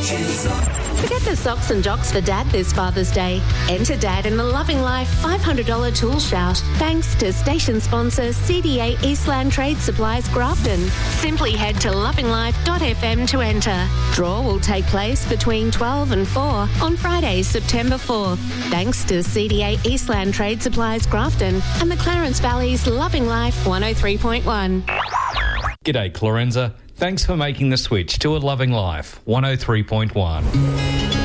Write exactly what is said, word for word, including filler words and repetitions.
Forget the socks and jocks for Dad this Father's Day. Enter Dad in the Loving Life five hundred dollars tool shout thanks to station sponsor C D A Eastland Trade Supplies Grafton. Simply head to loving life dot f m to enter. Draw will take place between twelve and four on Friday, September fourth. Thanks to C D A Eastland Trade Supplies Grafton and the Clarence Valley's Loving Life one oh three point one. G'day, Clorenza. Thanks for making the switch to a Loving Life one oh three point one.